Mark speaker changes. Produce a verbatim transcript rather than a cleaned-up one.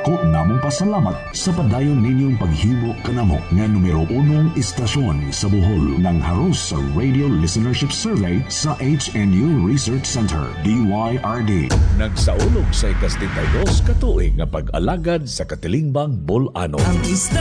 Speaker 1: Dako namong pasalamat sa padayon ninyong paghimo kanamo nga numero unong istasyon sa Bohol ng haros sa Radio Listenership Survey sa H N U Research Center, D Y R D.
Speaker 2: Nagsaulog sa ikastintaydos katuig nga pag-alagad sa Katilingbang Bol-ano.